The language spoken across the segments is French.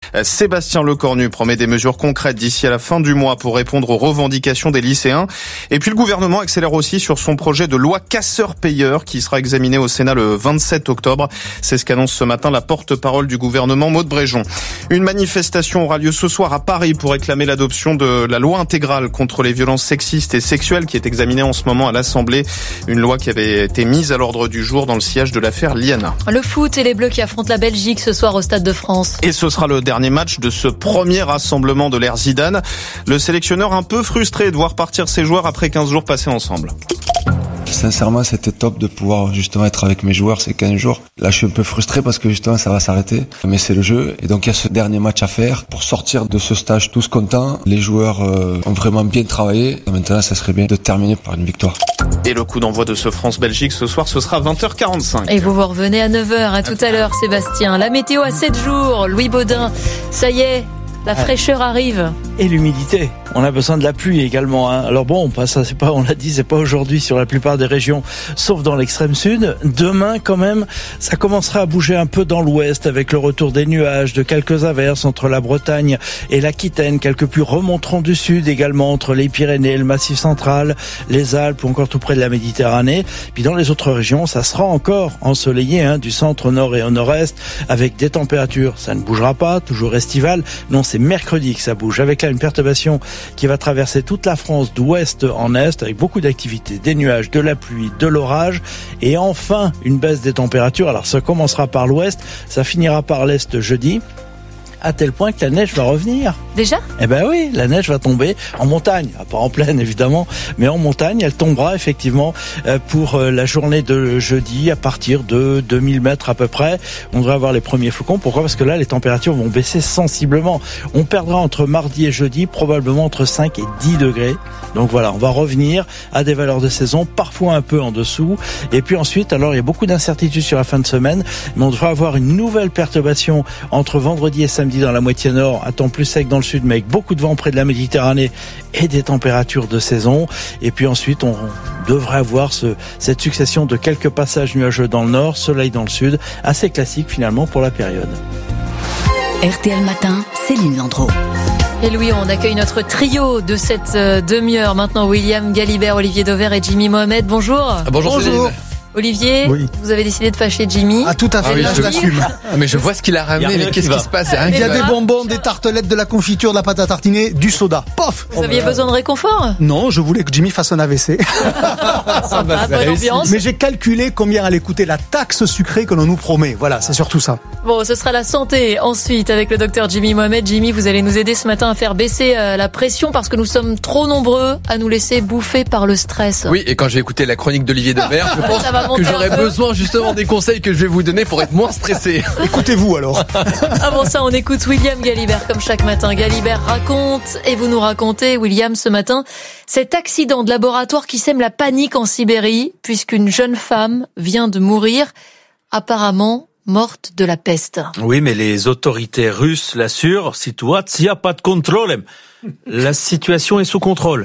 Sébastien Lecornu promet des mesures concrètes d'ici à la fin du mois pour répondre aux revendications des lycéens. Et puis le gouvernement accélère aussi sur son projet de loi casseur-payeur qui sera examiné au Sénat le 27 octobre. C'est ce qu'annonce ce matin la porte-parole du gouvernement, Maud Bréjon. Une manifestation aura lieu ce soir à Paris pour réclamer l'adoption de la loi intégrale contre les violences sexistes et sexuelles qui est examinée en ce moment à l'Assemblée. Une loi qui avait été mise à l'ordre du jour dans le sillage de l'affaire Liana. Le foot et les Bleus qui affrontent la Belgique ce soir au Stade de France. Et ce sera le dernier match de ce premier rassemblement de l'ère Zidane. Le sélectionneur un peu frustré de voir partir ses joueurs après 15 jours passés ensemble. Sincèrement, c'était top de pouvoir justement être avec mes joueurs ces 15 jours. Là, je suis un peu frustré parce que justement, ça va s'arrêter. Mais c'est le jeu. Et donc, il y a ce dernier match à faire pour sortir de ce stage tous contents. Les joueurs ont vraiment bien travaillé. Et maintenant, ça serait bien de terminer par une victoire. Et le coup d'envoi de ce France-Belgique ce soir, ce sera 20h45. Et vous revenez à 9h. À tout à l'heure, Sébastien. La météo à 7 jours. Louis Baudin. Ça y est. La fraîcheur arrive. Et l'humidité. On a besoin de la pluie également. Alors bon, ça c'est pas, on l'a dit, c'est pas aujourd'hui sur la plupart des régions, sauf dans l'extrême sud. Demain, quand même, ça commencera à bouger un peu dans l'ouest avec le retour des nuages, de quelques averses entre la Bretagne et l'Aquitaine. Quelques pluies remonteront du sud également entre les Pyrénées, le Massif central, les Alpes ou encore tout près de la Méditerranée. Puis dans les autres régions, ça sera encore ensoleillé, du centre au nord et au nord-est, avec des températures. Ça ne bougera pas, toujours estival. Non, c'est mercredi que ça bouge, avec là une perturbation qui va traverser toute la France d'ouest en est, avec beaucoup d'activités, des nuages, de la pluie, de l'orage, et enfin une baisse des températures. Alors ça commencera par l'ouest, ça finira par l'est jeudi, à tel point que la neige va revenir. Déjà ? Eh ben oui, la neige va tomber en montagne, pas en plaine évidemment, mais en montagne, elle tombera effectivement pour la journée de jeudi à partir de 2000 mètres à peu près. On devrait avoir les premiers flocons. Pourquoi ? Parce que là, les températures vont baisser sensiblement. On perdra entre mardi et jeudi probablement entre 5 et 10 degrés. Donc voilà, on va revenir à des valeurs de saison, parfois un peu en dessous. Et puis ensuite, alors il y a beaucoup d'incertitudes sur la fin de semaine, mais on devrait avoir une nouvelle perturbation entre vendredi et samedi dans la moitié nord, un temps plus sec dans le sud, mais avec beaucoup de vent près de la Méditerranée et des températures de saison. Et puis ensuite, on devrait avoir cette succession de quelques passages nuageux dans le nord, soleil dans le sud, assez classique finalement pour la période. RTL Matin, Céline Landreau. Et Louis, on accueille notre trio de cette demi-heure. Maintenant, William Galibert, Olivier Dauvert et Jimmy Mohamed. Bonjour. Bonjour. Olivier, oui. Vous avez décidé de fâcher Jimmy. Ah, tout à fait, oui, je l'assume. Mais je vois ce qu'il a ramené, mais qu'est-ce qui se passe ? Il y a des bonbons, des tartelettes, de la confiture, de la pâte à tartiner, du soda. Pof ! Vous aviez besoin de réconfort ? Non, je voulais que Jimmy fasse un AVC. Bonne ambiance. Mais j'ai calculé combien allait coûter la taxe sucrée que l'on nous promet. Voilà, c'est surtout ça. Bon, ce sera la santé. Ensuite, avec le docteur Jimmy Mohamed. Jimmy, vous allez nous aider ce matin à faire baisser la pression parce que nous sommes trop nombreux à nous laisser bouffer par le stress. Oui, et quand je vais écouter la chronique d'Olivier Dauvert, je pense que j'aurai besoin justement des conseils que je vais vous donner pour être moins stressé. Écoutez-vous alors. Avant ça, on écoute William Galibert comme chaque matin. Galibert raconte et vous nous racontez, William, ce matin, cet accident de laboratoire qui sème la panique en Sibérie puisqu'une jeune femme vient de mourir, apparemment morte de la peste. Oui, mais les autorités russes l'assurent, situacja pod kontrolem. La situation est sous contrôle.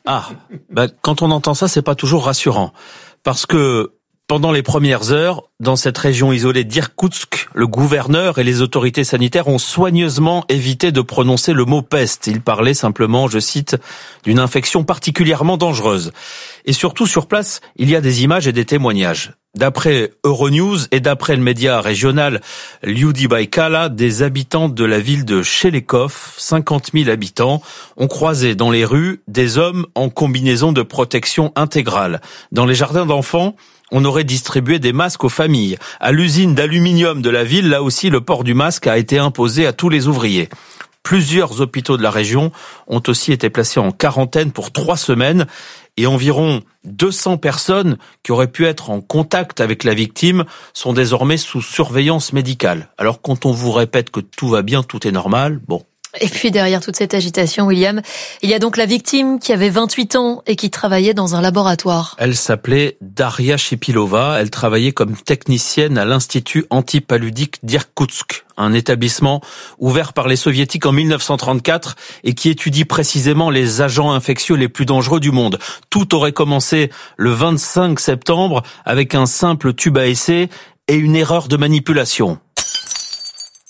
Quand on entend ça, c'est pas toujours rassurant. Parce que pendant les premières heures, dans cette région isolée d'Irkoutsk, le gouverneur et les autorités sanitaires ont soigneusement évité de prononcer le mot peste. Ils parlaient simplement, je cite, d'une infection particulièrement dangereuse. Et surtout, sur place, il y a des images et des témoignages. D'après Euronews et d'après le média régional Lyudi Baikala, des habitants de la ville de Chelekov, 50 000 habitants, ont croisé dans les rues des hommes en combinaison de protection intégrale. Dans les jardins d'enfants, on aurait distribué des masques aux familles. À l'usine d'aluminium de la ville, là aussi, le port du masque a été imposé à tous les ouvriers. Plusieurs hôpitaux de la région ont aussi été placés en quarantaine pour 3 semaines et environ 200 personnes qui auraient pu être en contact avec la victime sont désormais sous surveillance médicale. Alors quand on vous répète que tout va bien, tout est normal, bon. Et puis derrière toute cette agitation, William, il y a donc la victime qui avait 28 ans et qui travaillait dans un laboratoire. Elle s'appelait Daria Shipilova, elle travaillait comme technicienne à l'Institut antipaludique d'Irkoutsk, un établissement ouvert par les soviétiques en 1934 et qui étudie précisément les agents infectieux les plus dangereux du monde. Tout aurait commencé le 25 septembre avec un simple tube à essai et une erreur de manipulation.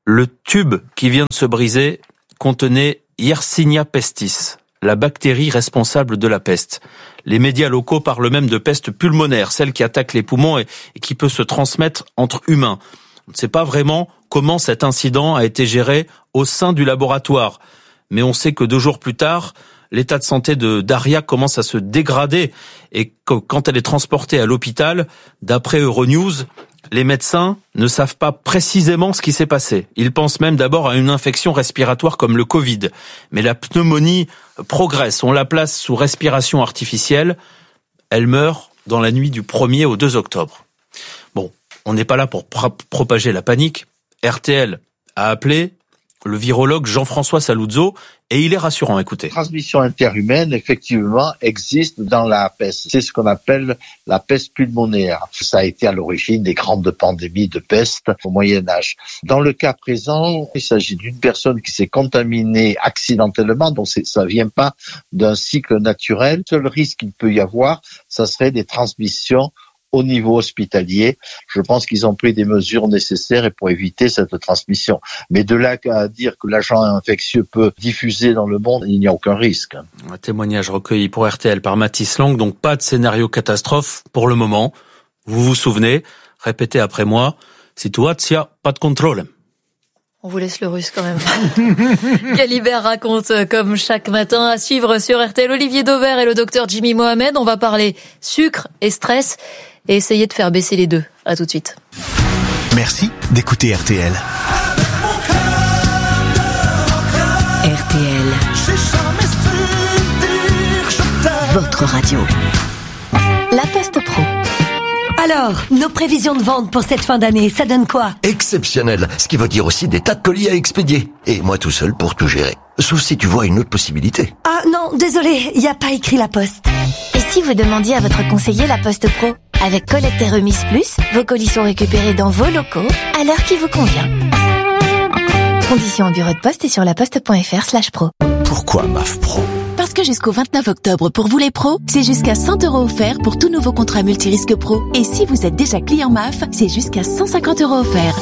Le tube qui vient de se briser contenait Yersinia pestis, la bactérie responsable de la peste. Les médias locaux parlent même de peste pulmonaire, celle qui attaque les poumons et qui peut se transmettre entre humains. On ne sait pas vraiment comment cet incident a été géré au sein du laboratoire, mais on sait que 2 jours plus tard, l'état de santé de Daria commence à se dégrader et que quand elle est transportée à l'hôpital, d'après Euronews, les médecins ne savent pas précisément ce qui s'est passé. Ils pensent même d'abord à une infection respiratoire comme le Covid. Mais la pneumonie progresse. On la place sous respiration artificielle. Elle meurt dans la nuit du 1er au 2 octobre. Bon, on n'est pas là pour propager la panique. RTL a appelé le virologue Jean-François Saluzzo, et il est rassurant, écoutez. La transmission interhumaine, effectivement, existe dans la peste. C'est ce qu'on appelle la peste pulmonaire. Ça a été à l'origine des grandes pandémies de peste au Moyen-Âge. Dans le cas présent, il s'agit d'une personne qui s'est contaminée accidentellement, donc ça vient pas d'un cycle naturel. Le seul risque qu'il peut y avoir, ça serait des transmissions au niveau hospitalier. Je pense qu'ils ont pris des mesures nécessaires pour éviter cette transmission. Mais de là à dire que l'agent infectieux peut diffuser dans le monde, il n'y a aucun risque. Un témoignage recueilli pour RTL par Mathis Lang, donc pas de scénario catastrophe pour le moment. Vous vous souvenez, répétez après moi, situation pas de contrôle. On vous laisse le russe quand même. Galibert raconte comme chaque matin, à suivre sur RTL. Olivier Dauvert et le docteur Jimmy Mohamed. On va parler sucre et stress et essayer de faire baisser les deux. À tout de suite. Merci d'écouter RTL. RTL. Votre radio. La Poste Pro. Alors, nos prévisions de vente pour cette fin d'année, ça donne quoi? Exceptionnel, ce qui veut dire aussi des tas de colis à expédier. Et moi tout seul pour tout gérer. Sauf si tu vois une autre possibilité. Ah non, désolé, il n'y a pas écrit La Poste. Et si vous demandiez à votre conseiller La Poste Pro? Avec Collecte et Remise Plus, vos colis sont récupérés dans vos locaux, à l'heure qui vous convient. Conditions au bureau de poste et sur laposte.fr/pro. Pourquoi MAF Pro? Parce que jusqu'au 29 octobre, pour vous les pros, c'est jusqu'à 100 € offerts pour tout nouveau contrat multirisque pro. Et si vous êtes déjà client MAF, c'est jusqu'à 150 € offerts.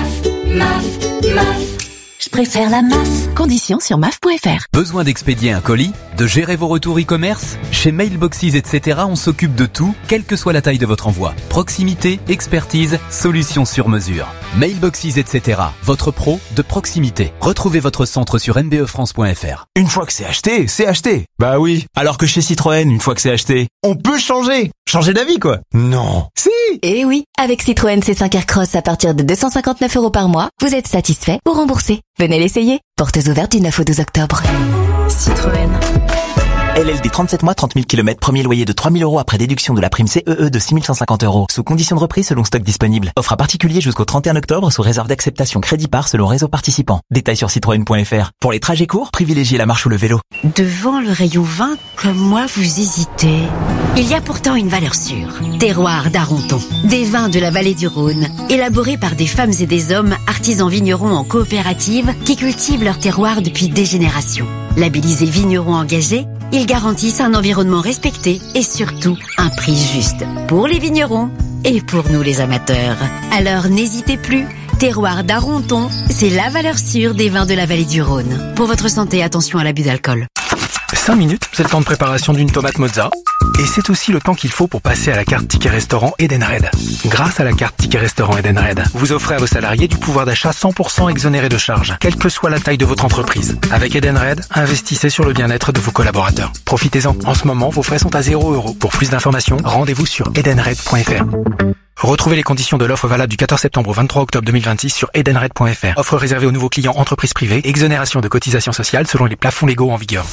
MAF. Je préfère la MAF. Conditions sur maf.fr. Besoin d'expédier un colis? De gérer vos retours e-commerce? Chez Mailboxes, etc., on s'occupe de tout, quelle que soit la taille de votre envoi. Proximité, expertise, solutions sur mesure. Mailboxes, etc., votre pro de proximité. Retrouvez votre centre sur mbefrance.fr. Une fois que c'est acheté, c'est acheté. Bah oui. Alors que chez Citroën, une fois que c'est acheté, on peut changer. Changer d'avis, quoi. Non. Si. Eh oui, avec Citroën C5 Aircross à partir de 259 € par mois, vous êtes satisfait ou remboursé. Venez l'essayer. Portes ouvertes du 9 au 12 octobre. Citroën. LLD 37 mois, 30 000 km, premier loyer de 3 000 € après déduction de la prime CEE de 6 150 €. Sous condition de reprise selon stock disponible. Offre à particulier jusqu'au 31 octobre sous réserve d'acceptation crédit par selon réseau participant. Détails sur citroën.fr. Pour les trajets courts, privilégiez la marche ou le vélo. Devant le rayon vin, comme moi, vous hésitez. Il y a pourtant une valeur sûre. Terroir d'Aronton. Des vins de la vallée du Rhône. Élaborés par des femmes et des hommes, artisans vignerons en coopérative, qui cultivent leur terroir depuis des générations. Labellisés vignerons engagés, ils garantissent un environnement respecté et surtout un prix juste. Pour les vignerons et pour nous les amateurs. Alors n'hésitez plus. Terroir d'Aronton, c'est la valeur sûre des vins de la vallée du Rhône. Pour votre santé, attention à l'abus d'alcool. 5 minutes, c'est le temps de préparation d'une tomate mozza. Et c'est aussi le temps qu'il faut pour passer à la carte Ticket Restaurant Edenred. Grâce à la carte Ticket Restaurant Edenred, vous offrez à vos salariés du pouvoir d'achat 100% exonéré de charges, quelle que soit la taille de votre entreprise. Avec Edenred, investissez sur le bien-être de vos collaborateurs. Profitez-en. En ce moment, vos frais sont à 0 €. Pour plus d'informations, rendez-vous sur edenred.fr. Retrouvez les conditions de l'offre valable du 14 septembre au 23 octobre 2026 sur edenred.fr. Offre réservée aux nouveaux clients entreprises privées. Exonération de cotisations sociales selon les plafonds légaux en vigueur.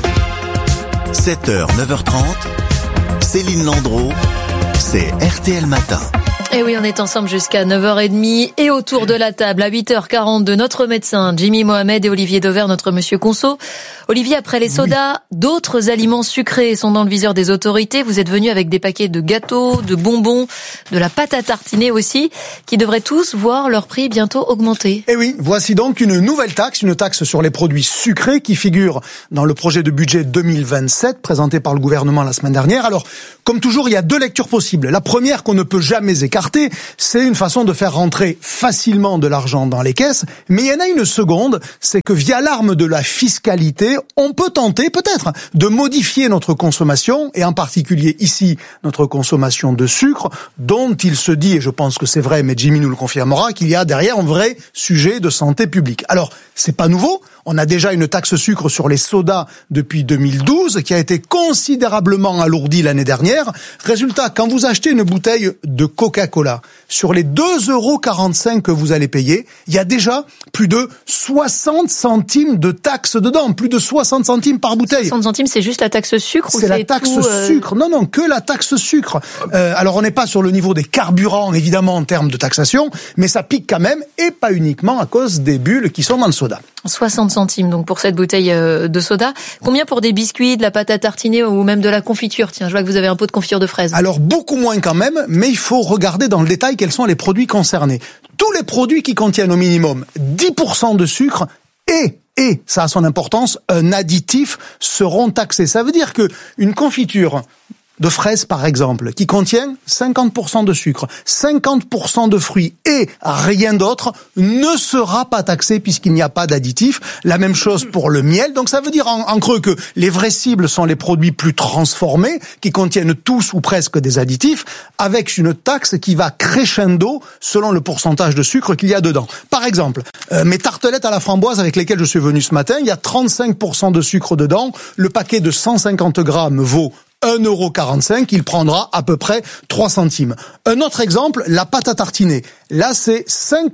7h, 9h30, Céline Landreau, c'est RTL Matin. Et oui, on est ensemble jusqu'à 9h30 et autour de la table à 8h42, notre médecin Jimmy Mohamed et Olivier Dauvert, notre monsieur Conso. Olivier, après les sodas, d'autres aliments sucrés sont dans le viseur des autorités. Vous êtes venu avec des paquets de gâteaux, de bonbons, de la pâte à tartiner aussi, qui devraient tous voir leur prix bientôt augmenter. Et oui, voici donc une nouvelle taxe, une taxe sur les produits sucrés qui figure dans le projet de budget 2027 présenté par le gouvernement la semaine dernière. Alors, comme toujours, il y a deux lectures possibles. La première qu'on ne peut jamais écarter, clarté, c'est une façon de faire rentrer facilement de l'argent dans les caisses, mais il y en a une seconde, c'est que via l'arme de la fiscalité, on peut tenter peut-être de modifier notre consommation, et en particulier ici, notre consommation de sucre, dont il se dit, et je pense que c'est vrai, mais Jimmy nous le confirmera, qu'il y a derrière un vrai sujet de santé publique. Alors, c'est pas nouveau, on a déjà une taxe sucre sur les sodas depuis 2012, qui a été considérablement alourdie l'année dernière. Résultat, quand vous achetez une bouteille de Coca-Cola, sur les 2,45 € que vous allez payer, il y a déjà plus de 60 centimes de taxe dedans, plus de 60 centimes par bouteille. 60 centimes, c'est juste la taxe sucre ou c'est la taxe sucre. Non, que la taxe sucre. Alors on n'est pas sur le niveau des carburants, évidemment, en termes de taxation, mais ça pique quand même, et pas uniquement à cause des bulles qui sont dans le soda. 60 centimes donc pour cette bouteille de soda. Combien pour des biscuits, de la pâte à tartiner ou même de la confiture? Tiens, je vois que vous avez un pot de confiture de fraises. Alors beaucoup moins quand même, mais il faut regarder dans le détail quels sont les produits concernés. Tous les produits qui contiennent au minimum 10% de sucre et ça a son importance, un additif seront taxés. Ça veut dire que une confiture de fraises, par exemple, qui contient 50% de sucre, 50% de fruits et rien d'autre, ne sera pas taxé puisqu'il n'y a pas d'additif. La même chose pour le miel. Donc ça veut dire en creux que les vraies cibles sont les produits plus transformés, qui contiennent tous ou presque des additifs, avec une taxe qui va crescendo selon le pourcentage de sucre qu'il y a dedans. Par exemple, mes tartelettes à la framboise avec lesquelles je suis venu ce matin, il y a 35% de sucre dedans. Le paquet de 150 grammes vaut 1,45 €, il prendra à peu près 3 centimes. Un autre exemple, la pâte à tartiner. Là, c'est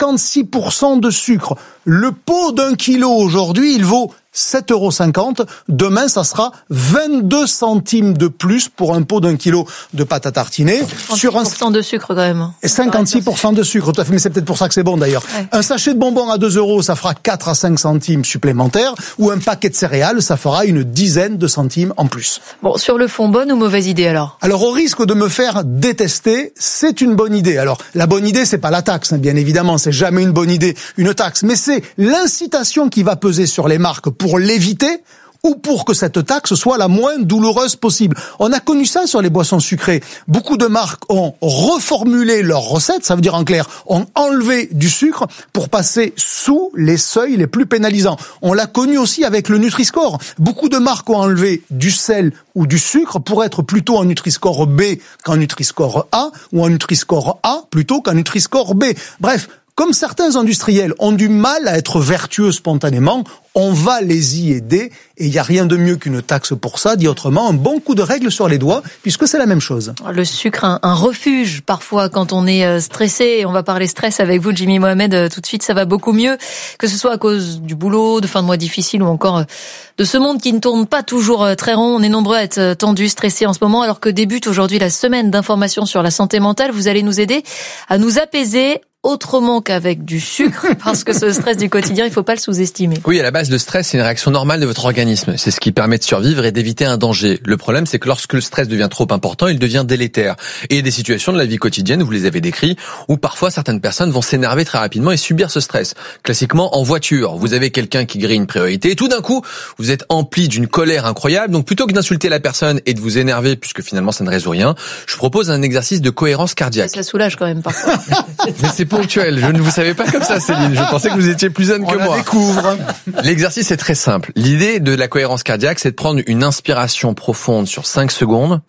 56% de sucre. Le pot d'1 kilo aujourd'hui, il vaut 7,50 €. Demain, ça sera 22 centimes de plus pour un pot d'1 kilo de pâte à tartiner. 56% de sucre quand même. Et 56% de sucre, tout à fait. Mais c'est peut-être pour ça que c'est bon d'ailleurs. Ouais. Un sachet de bonbons à 2 €, ça fera 4 à 5 centimes supplémentaires. Ou un paquet de céréales, ça fera une dizaine de centimes en plus. Bon, sur le fond, bonne ou mauvaise idée alors? Alors, au risque de me faire détester, c'est une bonne idée. Alors, la bonne idée, c'est pas la taxe, hein, bien évidemment. C'est jamais une bonne idée, une taxe. Mais c'est l'incitation qui va peser sur les marques pour l'éviter ou pour que cette taxe soit la moins douloureuse possible. On a connu ça sur les boissons sucrées. Beaucoup de marques ont reformulé leurs recettes, ça veut dire en clair, ont enlevé du sucre pour passer sous les seuils les plus pénalisants. On l'a connu aussi avec le Nutri-Score. Beaucoup de marques ont enlevé du sel ou du sucre pour être plutôt en Nutri-Score B qu'en Nutri-Score A, ou en Nutri-Score A plutôt qu'en Nutri-Score B. Bref, comme certains industriels ont du mal à être vertueux spontanément, on va les y aider, et il n'y a rien de mieux qu'une taxe pour ça, dit autrement, un bon coup de règle sur les doigts, puisque c'est la même chose. Le sucre, un refuge parfois quand on est stressé, on va parler stress avec vous, Jimmy Mohamed, tout de suite ça va beaucoup mieux, que ce soit à cause du boulot, de fin de mois difficile ou encore de ce monde qui ne tourne pas toujours très rond. On est nombreux à être tendus, stressés en ce moment, alors que débute aujourd'hui la semaine d'information sur la santé mentale. Vous allez nous aider à nous apaiser autrement qu'avec du sucre, parce que ce stress du quotidien, il faut pas le sous-estimer. Oui, à la base, le stress, c'est une réaction normale de votre organisme. C'est ce qui permet de survivre et d'éviter un danger. Le problème, c'est que lorsque le stress devient trop important, il devient délétère. Et il y a des situations de la vie quotidienne, vous les avez décrites, où parfois certaines personnes vont s'énerver très rapidement et subir ce stress. Classiquement, en voiture, vous avez quelqu'un qui grille une priorité et tout d'un coup, vous êtes empli d'une colère incroyable. Donc plutôt que d'insulter la personne et de vous énerver, puisque finalement ça ne résout rien, je propose un exercice de cohérence cardiaque. Ça soulage quand même parfois. Mais c'est ponctuel. Je ne vous savais pas comme ça, Céline. Je pensais que vous étiez plus jeune que moi. On la découvre. L'exercice est très simple. L'idée de la cohérence cardiaque, c'est de prendre une inspiration profonde sur 5 secondes.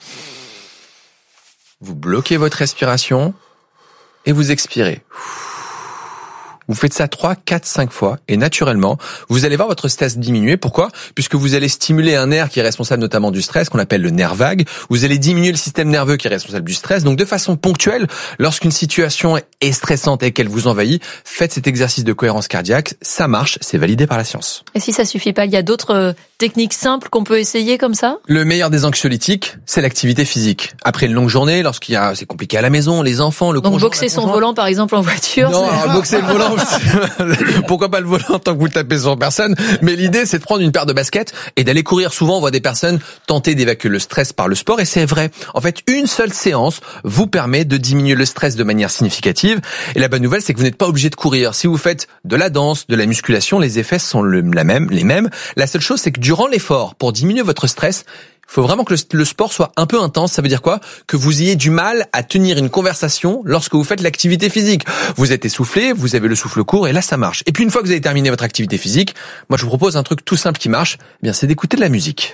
Vous bloquez votre respiration et vous expirez. Vous faites ça 3, 4, 5 fois et naturellement, vous allez voir votre stress diminuer. Pourquoi ? Puisque vous allez stimuler un nerf qui est responsable notamment du stress, qu'on appelle le nerf vague. Vous allez diminuer le système nerveux qui est responsable du stress. Donc de façon ponctuelle, lorsqu'une situation est stressante et qu'elle vous envahit, faites cet exercice de cohérence cardiaque. Ça marche, c'est validé par la science. Et si ça suffit pas, il y a d'autres techniques simples qu'on peut essayer comme ça ? Le meilleur des anxiolytiques, c'est l'activité physique. Après une longue journée, c'est compliqué à la maison, les enfants, le conjoint. Donc boxer son volant par exemple en voiture. Non, boxer le volant. Pourquoi pas le volant tant que vous le tapez sur personne. Mais l'idée, c'est de prendre une paire de baskets et d'aller courir. Souvent, on voit des personnes tenter d'évacuer le stress par le sport et c'est vrai. En fait, une seule séance vous permet de diminuer le stress de manière significative. Et la bonne nouvelle, c'est que vous n'êtes pas obligé de courir. Si vous faites de la danse, de la musculation, les effets sont les mêmes. La seule chose, c'est que durant l'effort, pour diminuer votre stress, faut vraiment que le sport soit un peu intense. Ça veut dire quoi? Que vous ayez du mal à tenir une conversation lorsque vous faites l'activité physique. Vous êtes essoufflé, vous avez le souffle court et là ça marche. Et puis une fois que vous avez terminé votre activité physique, moi je vous propose un truc tout simple qui marche, eh bien c'est d'écouter de la musique.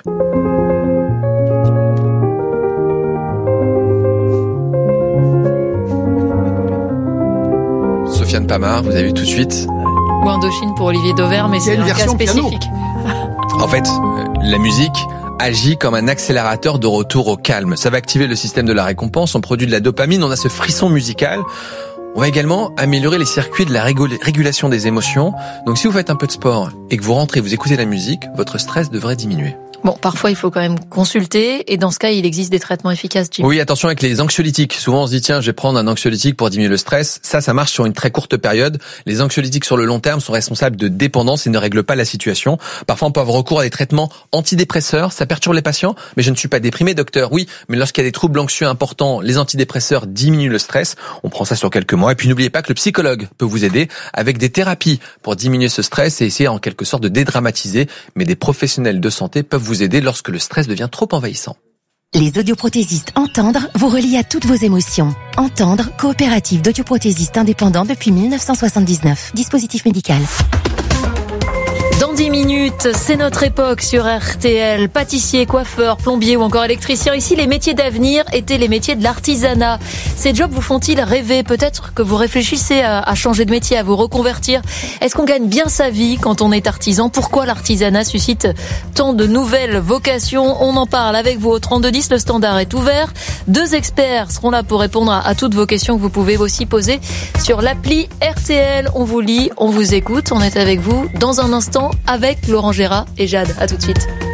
Sofiane Pamar, vous avez vu tout de suite. Ou Indochine pour Olivier Dauvert, mais c'est un cas spécifique. En fait, la musique agit comme un accélérateur de retour au calme. Ça va activer le système de la récompense, on produit de la dopamine, on a ce frisson musical. On va également améliorer les circuits de la régulation des émotions. Donc si vous faites un peu de sport et que vous rentrez, vous écoutez la musique, votre stress devrait diminuer. Bon, parfois il faut quand même consulter et dans ce cas il existe des traitements efficaces, Jim. Oui, attention avec les anxiolytiques. Souvent on se dit tiens, je vais prendre un anxiolytique pour diminuer le stress. Ça marche sur une très courte période. Les anxiolytiques sur le long terme sont responsables de dépendance et ne règlent pas la situation. Parfois on peut avoir recours à des traitements antidépresseurs. Ça perturbe les patients. Mais je ne suis pas déprimé, docteur. Oui, mais lorsqu'il y a des troubles anxieux importants, les antidépresseurs diminuent le stress. On prend ça sur quelques mois. Et puis n'oubliez pas que le psychologue peut vous aider avec des thérapies pour diminuer ce stress et essayer en quelque sorte de dédramatiser. Mais des professionnels de santé peuvent vous aider lorsque le stress devient trop envahissant. Les audioprothésistes Entendre vous relient à toutes vos émotions. Entendre, coopérative d'audioprothésistes indépendants depuis 1979. Dispositif médical. Dans 10 minutes, c'est notre époque sur RTL. Pâtissier, coiffeur, plombier ou encore électricien. Ici, les métiers d'avenir étaient les métiers de l'artisanat. Ces jobs vous font-ils rêver? Peut-être que vous réfléchissez à changer de métier, à vous reconvertir. Est-ce qu'on gagne bien sa vie quand on est artisan? Pourquoi l'artisanat suscite tant de nouvelles vocations? On en parle avec vous au 3210. Le standard est ouvert. 2 experts seront là pour répondre à toutes vos questions que vous pouvez aussi poser sur l'appli RTL. On vous lit, on vous écoute. On est avec vous dans un instant avec Laurent Gérard et Jade. À tout de suite.